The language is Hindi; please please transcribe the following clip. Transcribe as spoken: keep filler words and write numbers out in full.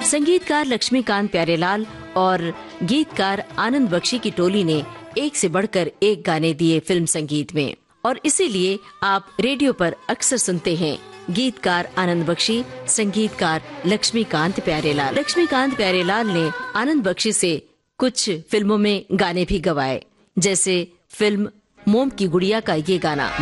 संगीतकार लक्ष्मीकांत प्यारेलाल और गीतकार आनंद बख्शी की टोली ने एक से बढ़कर एक गाने दिए फिल्म संगीत में, और इसीलिए आप रेडियो पर अक्सर सुनते हैं गीतकार आनंद बख्शी, संगीतकार लक्ष्मीकांत प्यारेलाल। लक्ष्मीकांत प्यारेलाल ने आनंद बख्शी से कुछ फिल्मों में गाने भी गवाए, जैसे फिल्म मोम की गुड़िया का ये गाना।